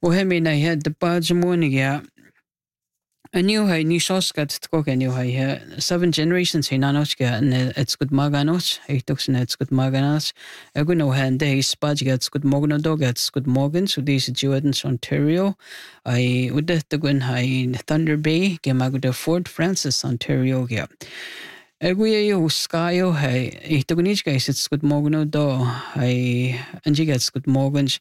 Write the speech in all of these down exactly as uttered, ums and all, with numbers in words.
وهمين هي دباجمونيا أنيو هاي نيشوس قد تقول أنيو هاي seven generations هي نانوش كأن اتسكت ماغانوش هي توكسن اتسكت ماغانوش أقول نو هند هي سباج قد اتسكت موغنو دو قد اتسكت موغنس وديس جوادنس أونتاريو أي وده تقول هاي Thunder Bay كما قد فورت فرانسيس أونتاريو كيا أقول يو سكايو هاي هي تقوليش كاي اتسكت موغنو دو هاي أنجي قد اتسكت موغنش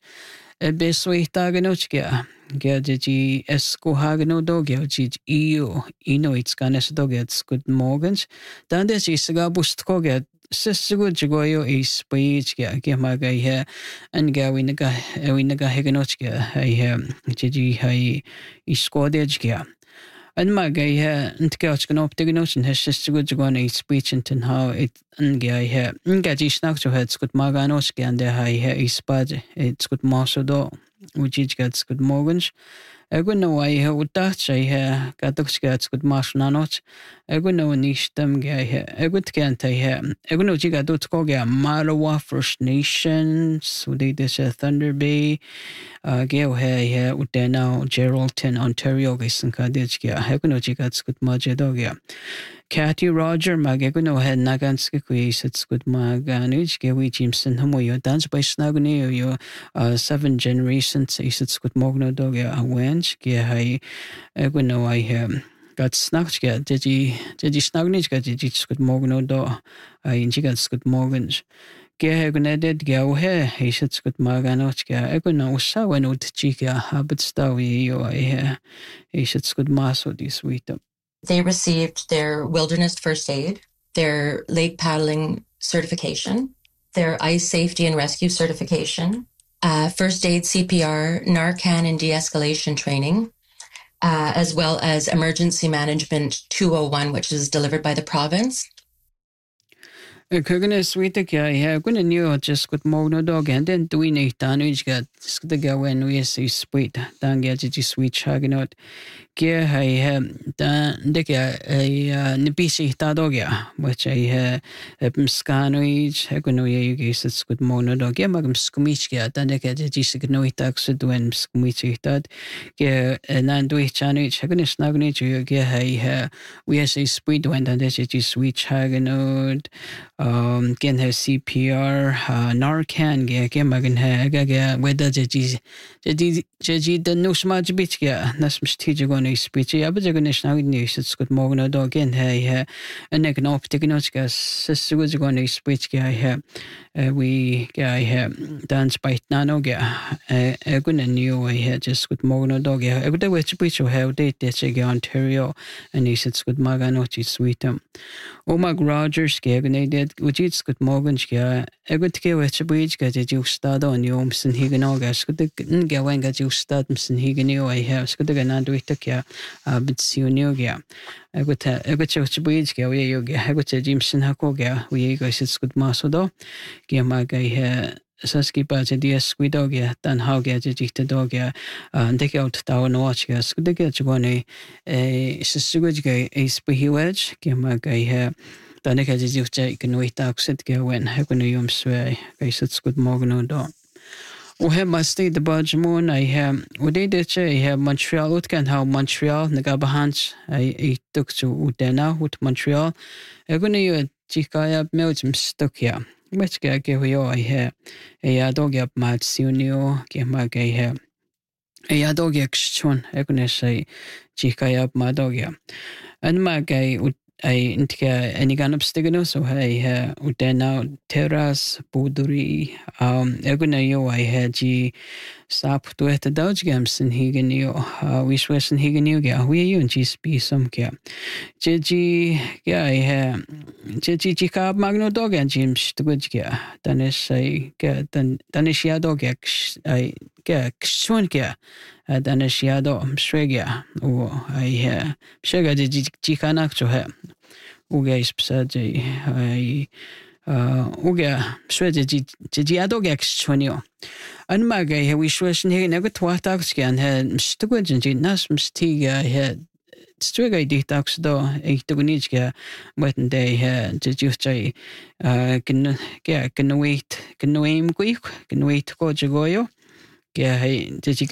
بسوي تاغنوش كيا Gya ji esko hagno do gya ji io ino it's ganes do gya good morgens dan des is ga bust ko gya sesgo jigoyo is speech gya gya maga he an gya winaga winaga hegnoch gya he ji hi isko de gya an maga he nt gya chkno optignoch he sesgo jigone speech and how it an gya he gya ji snak jo het good maganoch gya and he is bad it's good maso do وجيج قد سكت موغنش أقول نو أيه ودات شيء قدكش قد سكت ماش نانوش أقول نو نيشتم جايه أقول كانت أيه أقول نو جي قدو تكو جا ماروا First Nations ودي دش Thunder Bay جاو هي ودنا جيرالتون أونتاريو جيسن كاديج جا أقول نو جي قد سكت ماجدو جا Cathy Roger magego no head naganske kuis it's good maganuj gewi Jimson homo yo dance by snaguni yo uh, seven generations is it's good mogno dog ya wench ge hai ego no I um got snagged get did you did you snaguni get did you good mogno do I inji got good morgens ge ego neded ge o he is it's good maganoch ge ego no sa when ut chika habit stawi yo I is it's good maso this week. They received their wilderness first aid, their lake paddling certification, their ice safety and rescue certification, uh, first aid C P R, Narcan and de-escalation training, uh, as well as emergency management two oh one, which is delivered by the province. Kugana sweetek ya ya guna new just good mogno dog and then do we need damage got the go when we see sweet dan get you sweet chagnot gear I have dan the a nibisi tadogia which I have scanwich haguno you guess it's good mogno dog ya magam skumichia dan the get you signal tax when skumichi that gear and do it chanich haguna snagnich you get I we see sweet when dan the you sweet chagnot um gen her C P R uh, Narcan ge ge magan ha ga ga weda je ji je je ji the no smaj bit ge nas mstije gone speech ya but gone snag ni it's good morgen do gen ha ha an egnop tignoch ge sesgo gone speech ge ha we ge ha dance by nano ge e gone new ha just good morgen do ge e good which bit so how date ge Ontario and it's good maganochi sweet o mag Rogers ge gone did which it's good morgen ge e good ge which bridge ge ju stad on you msen higen august good ge when ge ju stad msen higen you I have good ge nan do it ge but see you ge e good e good which bridge ge we you ge e good Jimson hako ge we guys it's good maso do ge mag ge Saski Baja Dias Squidogia, Dan Haugia, Jita Dogia, and take out Town Watchia, Scudiga, Jugone, a Sisuga, a Spihiwedge, Gimaga hair, Danica Juja, can wait oxid, go when Hagunum sway, I said good morgen do. O have my state the Budge Moon, I have, would they did I have Montreal, what can how Montreal, Nagabahans, I took to Udena, with Montreal, I'm going to Chikaya Melchim stuck here. Which ga ge yo I ha e ya dog up mat sunio ge ma ge ha e ya dog ekshon e gune say chika up ma dog ya and ma ge I intka any gan upstigano so hey ha udena terras buduri um e gune yo I had ji sap to et dodge games in higen yo we swes in higen yo ge we you and ji spi some ke ji yeah I ha ji ji ka magno dog and jim stugge ge dan is say ge dan dan is ya dog I ge kshon ge dan is ya do swega o I ha swega ji ji kana cho ha uge is psaji I uh uge swega ji ji ya dog kshonio an maga he we swes ni ne gut wa tags gan he stugge ji nas mstiga he Strigga di tax do e tugunijga weten de he de justai uh can get can wait can wait quick can wait go joyo ge he de